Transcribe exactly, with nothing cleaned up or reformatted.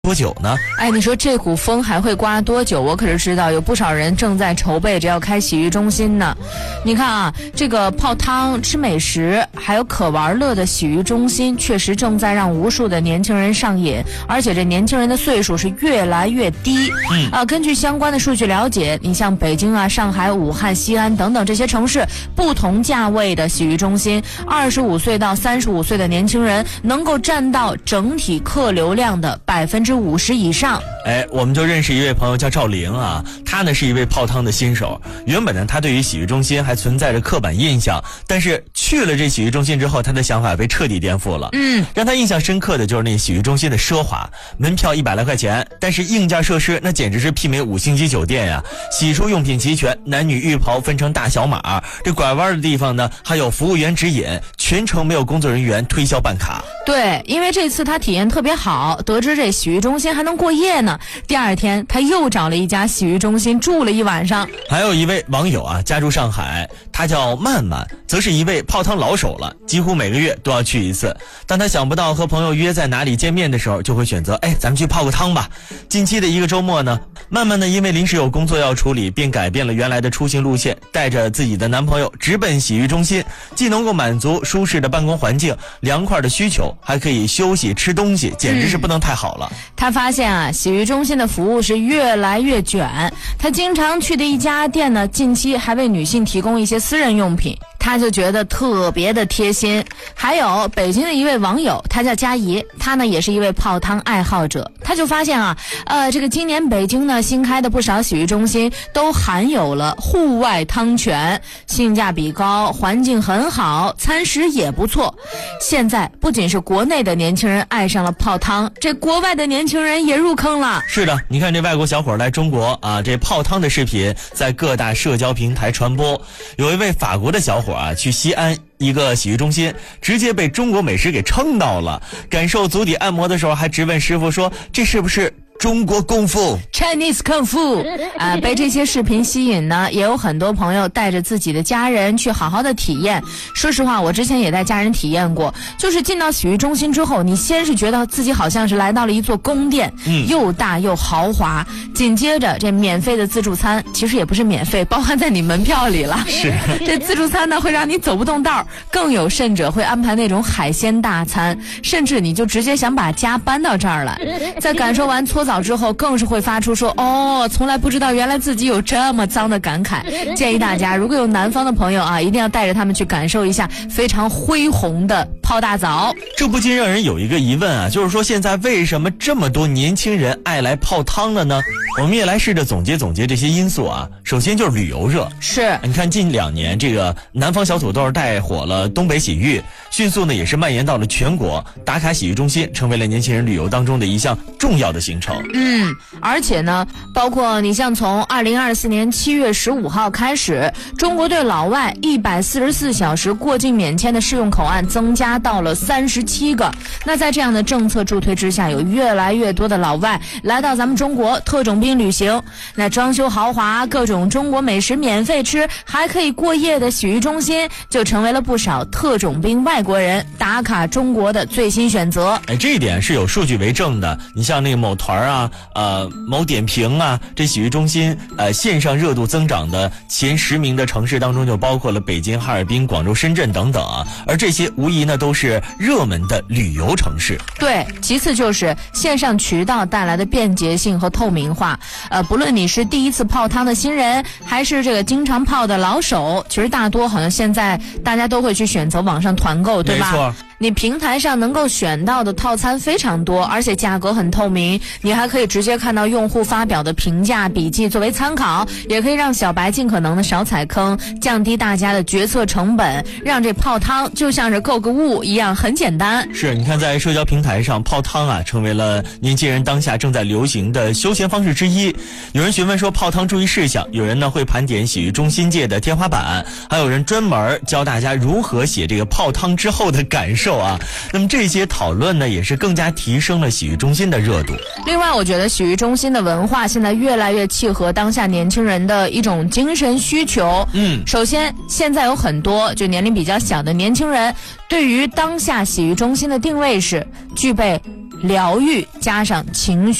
多久呢？ 哎，你说这股风还会刮多久？我可是知道有不少人正在筹备着要开洗浴中心呢。你看啊，这个泡汤、吃美食还有可玩乐的洗浴中心，确实正在让无数的年轻人上瘾，而且这年轻人的岁数是越来越低。嗯啊，根据相关的数据了解，你像北京啊、上海、武汉、西安等等这些城市，不同价位的洗浴中心，二十五岁到三十五岁的年轻人能够占到整体客流量的百分之五十以上。 哎，我们就认识一位朋友叫赵玲啊，他呢是一位泡汤的新手。原本呢，他对于洗浴中心还存在着刻板印象，但是去了这洗浴中心之后，他的想法被彻底颠覆了。嗯，让他印象深刻的就是那洗浴中心的奢华，门票一百来块钱，但是硬件设施那简直是媲美五星级酒店呀！洗漱用品齐全，男女浴袍分成大小码，这拐弯的地方呢还有服务员指引，全程没有工作人员推销办卡。 对，因为这次他体验特别好，得知这洗浴中心还能过夜呢。第二天他又找了一家洗浴中心住了一晚上。 还有一位网友啊，家住上海，他叫曼曼，则是一位泡汤老手了，几乎每个月都要去一次。当他想不到和朋友约在哪里见面的时候，就会选择哎，咱们去泡个汤吧。近期的一个周末呢，曼曼呢因为临时有工作要处理，便改变了原来的出行路线，带着自己的男朋友直奔洗浴中心，既能够满足舒适的办公环境、凉快的需求，还可以休息吃东西，简直是不能太好了。嗯、 他发现啊，洗浴中心的服务是越来越卷，他经常去的一家店呢，近期还为女性提供一些私人用品，他就觉得特别的贴心。还有北京的一位网友，他叫佳怡，他呢也是一位泡汤爱好者，他就发现啊，呃，这个今年北京呢新开的不少洗浴中心都含有了户外汤泉，性价比高，环境很好，餐食也不错。现在不仅是国内的年轻人爱上了泡汤，这国外的年轻人也入坑了。 是的，你看这外国小伙来中国啊，这泡汤的视频在各大社交平台传播。有一位法国的小伙啊，去西安一个洗浴中心，直接被中国美食给撑到了。感受足底按摩的时候，还直问师傅说：“这是不是中国功夫 Chinese 功夫？”啊，被这些视频吸引呢，也有很多朋友带着自己的家人去好好的体验。说实话，我之前也带家人体验过，就是进到洗浴中心之后，你先是觉得自己好像是来到了一座宫殿，嗯，又大又豪华，紧接着这免费的自助餐，其实也不是免费，包含在你门票里了。 是， 这自助餐呢会让你走不动道，更有甚者会安排那种海鲜大餐，甚至你就直接想把家搬到这儿来。在感受完搓澡之后，更是会发出说哦，从来不知道原来自己有这么脏的感慨。建议大家如果有南方的朋友啊，一定要带着他们去感受一下非常恢宏的泡大澡。 这不禁让人有一个疑问啊，就是说现在为什么这么多年轻人爱来泡汤了呢？我们也来试着总结总结这些因素啊。首先就是旅游热， 是你看近两年这个南方小土豆带火了东北洗浴，迅速呢也是蔓延到了全国，打卡洗浴中心成为了年轻人旅游当中的一项重要的行程。 嗯，而且呢，包括你像从二零二四年七月十五号开始，中国对老外一百四十四小时过境免签的适用口岸增加到了三十七个。那在这样的政策助推之下，有越来越多的老外来到咱们中国特种兵旅行。那装修豪华，各种中国美食免费吃，还可以过夜的洗浴中心，就成为了不少特种兵外国人打卡中国的最新选择。 哎，这一点是有数据为证的。你像那个某团啊，呃，某点评啊，这洗浴中心呃线上热度增长的前十名的城市当中，就包括了北京、哈尔滨、广州、深圳等等啊。而这些无疑呢都是热门的旅游城市。 对，其次就是线上渠道带来的便捷性和透明化。呃，不论你是第一次泡汤的新人，还是这个经常泡的老手，其实大多好像现在大家都会去选择网上团购，对吧？ 没错。 你平台上能够选到的套餐非常多，而且价格很透明，你还可以直接看到用户发表的评价笔记作为参考，也可以让小白尽可能的少踩坑，降低大家的决策成本，让这泡汤就像是购个物一样很简单。 是，你看在社交平台上泡汤啊，成为了年轻人当下正在流行的休闲方式之一。有人询问说泡汤注意事项，有人呢会盘点洗浴中心界的天花板，还有人专门教大家如何写这个泡汤之后的感受啊。那么这些讨论呢，也是更加提升了洗浴中心的热度。 另外，我觉得洗浴中心的文化现在越来越契合当下年轻人的一种精神需求。嗯，首先，现在有很多就年龄比较小的年轻人，对于当下洗浴中心的定位是具备疗愈加上情绪